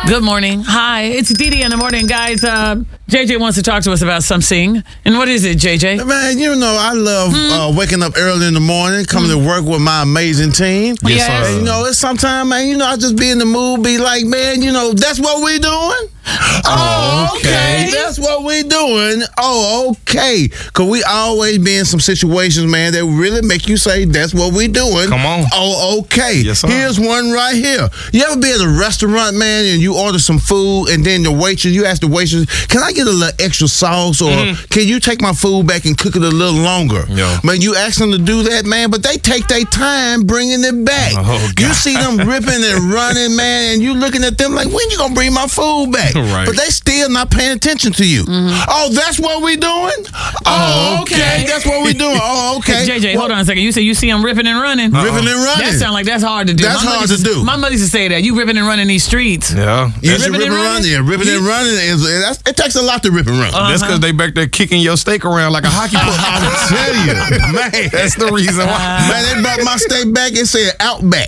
Good morning. Hi, it's Dee Dee in the morning, guys. JJ wants to talk to us about something. And what is it, JJ? Man, you know, I love waking up early in the morning, coming to work with my amazing team. Yes, sir. And, you know, it's sometimes, man, you know, I just be in the mood, be like, man, you know, that's what we doing? Oh, okay. That's what we doing. Oh, okay. Because we always be in some situations, man, that really make you say, that's what we doing. Come on. Oh, okay. Yes, sir. Here's one right here. You ever be at a restaurant, man, and you order some food, and then the waitress, you ask the waitress, can I get a little extra sauce, or can you take my food back and cook it a little longer? Yeah. Man, you ask them to do that, man, but they take their time bringing it back. Oh, God. You see them ripping and running, man, and you looking at them like, when you gonna bring my food back? Right. But they still not paying attention to you. Oh, that's what we doing? Oh, okay. That's what we doing. Oh, okay. Hey, JJ, hold on a second. You say you see them ripping and running? Ripping and running. That sounds like that's hard to do. That's hard to do. My mother used to say that. You ripping and running these streets. Yeah. You should ripping rip and and run. running? Yeah, ripping and running it takes a lot to rip and run. That's because they back there kicking your steak around like a hockey puck. I tell you, man. That's the reason why. Man, they brought my steak back and said Outback.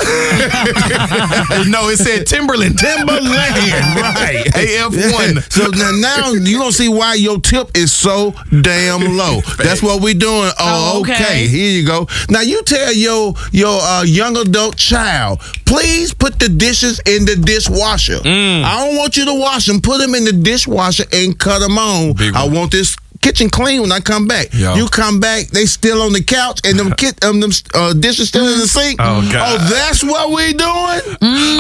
No, it said Timberland. Right. AF1. So now you gonna see why your tip is so damn low. That's what we doing. Oh, okay. Here you go. Now you tell your young adult child, please put the dishes in the dishwasher. I don't want you to wash them. Put them in the dishwasher and cut them on. Big I one. want this kitchen clean when I come back. Yeah. You come back, they still on the couch, and them dishes still in the sink. Oh, God. Oh, that's what we doing?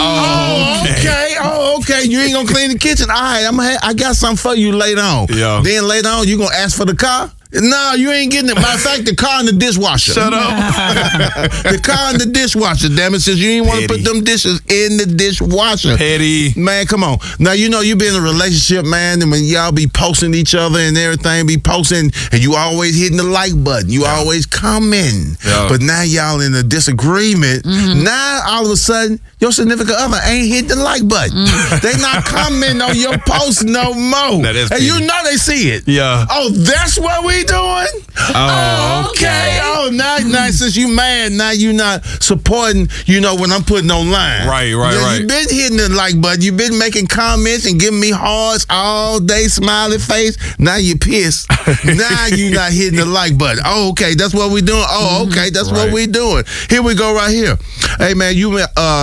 Oh, Okay. Oh, okay. You ain't gonna clean the kitchen. All right, I got something for you later on. Yeah. Then later on, you gonna ask for the car? No, you ain't getting it. Matter of fact, the car in the dishwasher. Shut up. The car in the dishwasher, damn it, since you ain't want to put Petty. them dishes in the dishwasher. Petty. Man, come on. Now, you know you be in a relationship, man, and when y'all be posting each other and everything, be posting, and you always hitting the like button. You always comment. Yeah. But now y'all in a disagreement. Now, all of a sudden, your significant other ain't hit the like button. They not commenting on your post no more. Now, that's And you petty. know they see it. Yeah. Oh, that's what we doing? Oh, Okay. Oh, now since you mad, now you not supporting, you know, when I'm putting online. Right. You've been hitting the like button. You've been making comments and giving me hearts all day, smiley face. Now you pissed. Now you not hitting the like button. Oh, okay. That's what we doing. Oh, okay. That's what Right. we doing. Here we go right here. Hey, man, you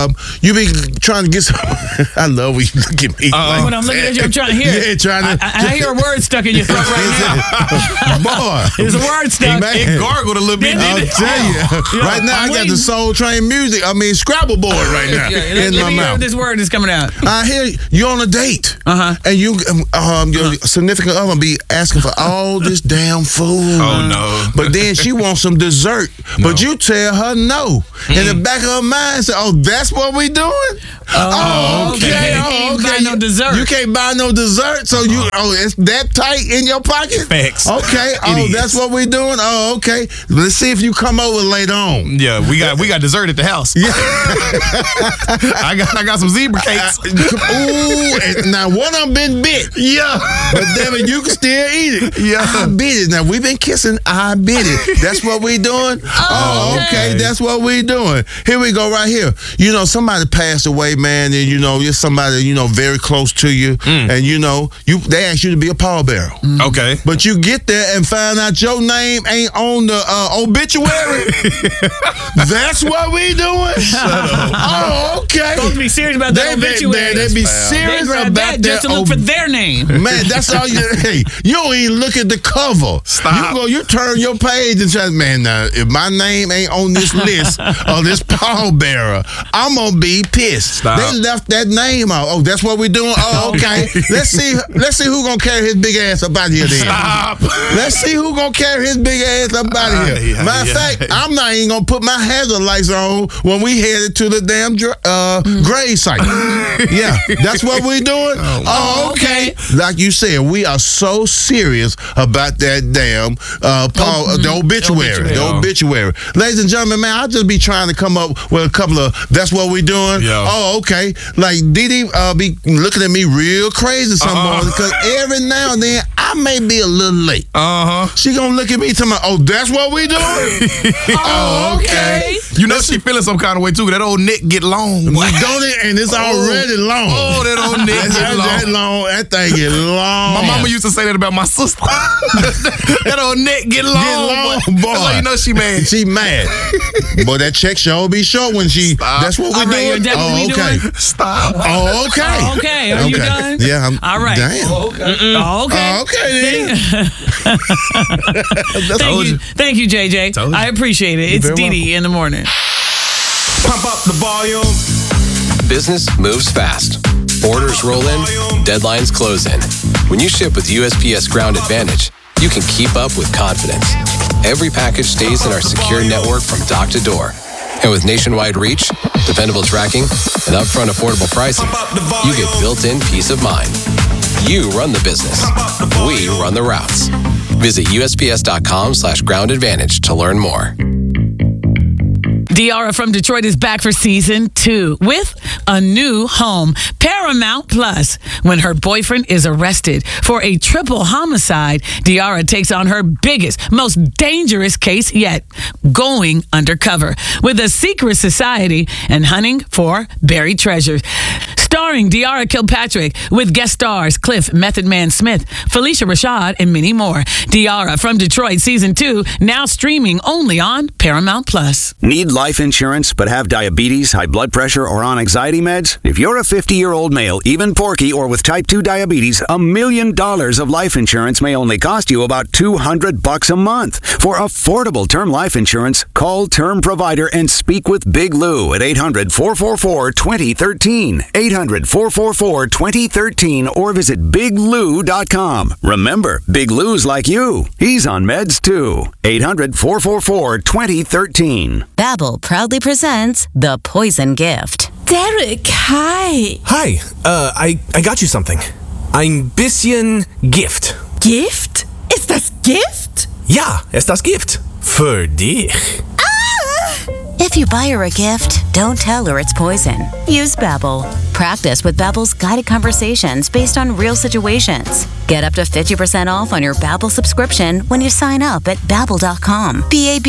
been trying to get some. I love when you look at me. When I'm looking at you, I'm trying to hear it. Yeah, trying to. I hear a word stuck in your throat right now. Boy. There's a word stuck. Man. It gargled a little bit, I'll didn't it? tell you. Right now, I'm I got waiting. the Soul Train music. Scrabble board right now in Let my me hear mouth. this word is coming out. I hear you on a date, and you, your significant other be asking for all this damn food. Oh, no. But then she wants some dessert, but you tell her no. In the back of her mind, say, "Oh, that's what we doing." Oh, okay. You can't buy no dessert. You can't buy no dessert, so it's that tight in your pocket. Facts. Okay. It That's is. what we doing. Oh, okay. Let's see if you come over later on. Yeah, we got dessert at the house. Yeah. I got some zebra cakes. Ooh, and now one of them been bit. Yeah. But damn it, you can still eat it. Yeah. I bit it. Now we've been kissing. I bit it. That's what we doing. Oh, okay. That's what we doing. Here we go. Right here. You know, somebody passed away, man, and you know, you're somebody very close to you, and you know, they ask you to be a pallbearer. Okay. But you get there and find out your name ain't on the obituary. That's what we doing. Oh, okay. Supposed to be serious about that obituary. They be They serious grab about that just to look for their name. Man, that's all you. Hey, you don't even look at the cover. Stop. You turn your page and say, man, now, if my name ain't on this list or this pallbearer, I'm gonna be pissed. Stop. They left that name out. Oh, that's what we doing. Oh, okay. Let's see who gonna carry his big ass up out of here. Then. Stop. Let's see who gonna carry his big ass up out of here. Yeah, Matter of fact, I'm not even gonna put my hazard lights on when we headed to the damn grave site. Yeah, that's what we doing. Oh, okay. Like you said, we are so serious about that damn the obituary. The obituary. Ladies and gentlemen, man, I just be trying to come up with a couple of that's what we doing. Yeah. Oh, okay. Like Dee Dee be looking looking at me real crazy some mornings because every now and then I may be a little late. She gonna look at me talking about, oh, that's what we doing? Okay. You know she feeling some kind of way, too. That old neck get long. Don't it? And it's already long. Oh, that old neck get long. That thing get long. My mama used to say that about my sister. That old neck get long, boy. That's how you know she mad. She mad. Boy, that check sure be short when she. Stop. That's what we doing. Okay. Stop. Oh, okay. Okay. Are you done? Yeah. All right. Damn. Okay. Okay then. Thank you, JJ. I appreciate it. It's Didi in the morning. Pump up the volume. Business moves fast. Orders roll in, deadlines close in. When you ship with USPS Ground Advantage, you can keep up with confidence. Every package stays in our secure network from dock to door. And with nationwide reach, dependable tracking, and upfront affordable pricing, you get built-in peace of mind. You run the business. We run the routes. Visit USPS.com/Ground Advantage to learn more. Diarra from Detroit is back for season 2 with a new home, Paramount Plus. When her boyfriend is arrested for a triple homicide, Diarra takes on her biggest, most dangerous case yet, going undercover with a secret society and hunting for buried treasures. Starring Diarra Kilpatrick with guest stars Cliff Method Man Smith, Felicia Rashad, and many more. Diarra from Detroit season 2 now streaming only on Paramount Plus. Need life insurance but have diabetes, high blood pressure, or on anxiety meds? If you're a 50-year-old male, even porky, or with type 2 diabetes, $1 million of life insurance may only cost you about $200 a month. For affordable term life insurance, call Term Provider and speak with Big Lou at 800-444-2013. 800-444-2013 or visit biglou.com. Remember, Big Lou's like you. He's on meds too. 800-444-2013. Babbel proudly presents The Poison Gift. Derek, hi. Hi. I got you something. Ein bisschen Gift. Gift? Ist das Gift? Ja, ist das Gift. Für dich. If you buy her a gift, don't tell her it's poison. Use Babbel. Practice with Babbel's guided conversations based on real situations. Get up to 50% off on your Babbel subscription when you sign up at Babbel.com.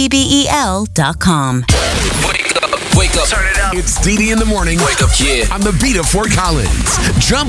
Babbel.com. Wake up. Turn it up. It's Didi in the morning. Wake up, yeah. On the beat of Fort Collins. Drum